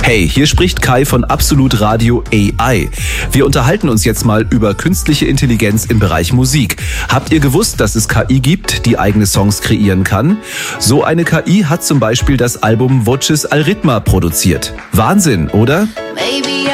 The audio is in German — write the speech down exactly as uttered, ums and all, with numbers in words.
Hey, hier spricht Kai von Absolut Radio A I. Wir unterhalten uns jetzt mal über künstliche Intelligenz im Bereich Musik. Habt ihr gewusst, dass es K I gibt, die eigene Songs kreieren kann? So eine K I hat zum Beispiel das Album Voces al Ritmo produziert. Wahnsinn, oder?